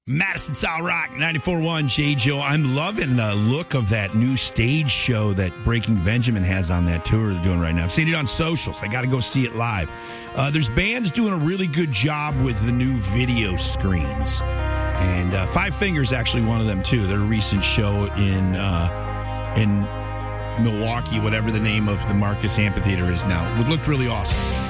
Madison Solid Rock, 94.1 JJO. I'm loving the look of that new stage show that Breaking Benjamin has on that tour they're doing right now. I've seen it on socials. I got to go see it live. There's bands doing a really good job with the new video screens. And Five Fingers actually one of them, too. Their recent show in Milwaukee, whatever the name of the Marcus Amphitheater is now, it looked really awesome.